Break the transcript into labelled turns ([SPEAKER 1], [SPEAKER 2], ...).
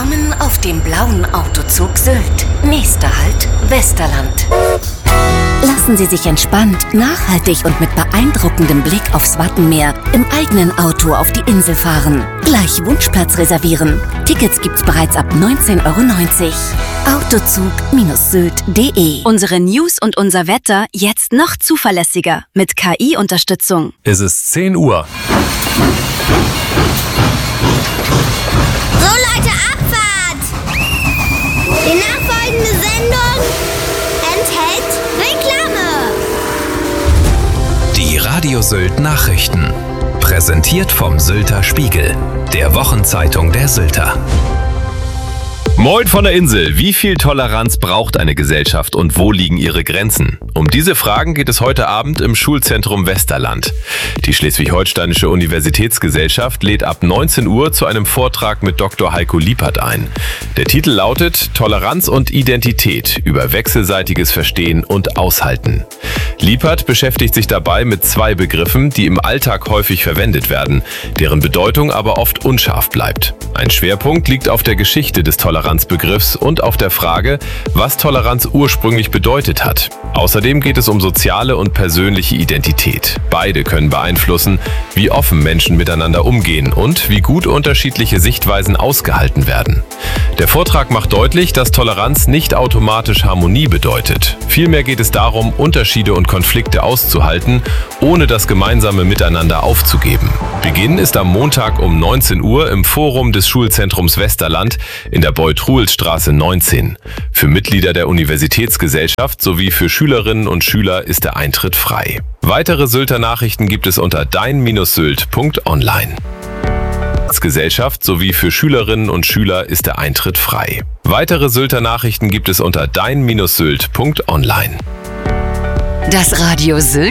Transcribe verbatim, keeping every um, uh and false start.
[SPEAKER 1] Willkommen auf dem blauen Autozug Sylt. Nächster Halt, Westerland. Lassen Sie sich entspannt, nachhaltig und mit beeindruckendem Blick aufs Wattenmeer im eigenen Auto auf die Insel fahren. Gleich Wunschplatz reservieren. Tickets gibt's bereits ab neunzehn Euro neunzig. Autozug Sylt punkt de.
[SPEAKER 2] Unsere News und unser Wetter jetzt noch zuverlässiger mit K I-Unterstützung.
[SPEAKER 3] Es ist zehn Uhr.
[SPEAKER 4] So Leute, Abfahrt! Die nachfolgende Sendung enthält Reklame.
[SPEAKER 5] Die Radio Sylt Nachrichten. Präsentiert vom Sylter Spiegel, der Wochenzeitung der Sylter.
[SPEAKER 3] Moin von der Insel. Wie viel Toleranz braucht eine Gesellschaft und wo liegen ihre Grenzen? Um diese Fragen geht es heute Abend im Schulzentrum Westerland. Die Schleswig-Holsteinische Universitätsgesellschaft lädt ab neunzehn Uhr zu einem Vortrag mit Doktor Heiko Liepert ein. Der Titel lautet Toleranz und Identität über wechselseitiges Verstehen und Aushalten. Liepert beschäftigt sich dabei mit zwei Begriffen, die im Alltag häufig verwendet werden, deren Bedeutung aber oft unscharf bleibt. Ein Schwerpunkt liegt auf der Geschichte des Toleranzbegriffs und auf der Frage, was Toleranz ursprünglich bedeutet hat. Außerdem geht es um soziale und persönliche Identität. Beide können beeinflussen, wie offen Menschen miteinander umgehen und wie gut unterschiedliche Sichtweisen ausgehalten werden. Der Vortrag macht deutlich, dass Toleranz nicht automatisch Harmonie bedeutet. Vielmehr geht es darum, Unterschiede und Konflikte auszuhalten, ohne das gemeinsame Miteinander aufzugeben. Beginn ist am Montag um neunzehn Uhr im Forum des Schulzentrums Westerland in der Beuth-Ruhl-Straße neunzehn. Für Mitglieder der Universitätsgesellschaft sowie für Schülerinnen und Schüler ist der Eintritt frei. Weitere Sylter Nachrichten gibt es unter dein Sylt punkt online. Als Gesellschaft sowie für Schülerinnen und Schüler ist der Eintritt frei. Weitere Sylter Nachrichten gibt es unter dein Sylt punkt online.
[SPEAKER 1] Das Radio Sylt